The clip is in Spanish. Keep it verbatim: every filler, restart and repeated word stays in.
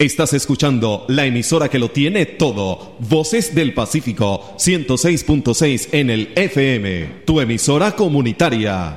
Estás escuchando la emisora que lo tiene todo. Voces del Pacífico, ciento seis punto seis en el F M. Tu emisora comunitaria.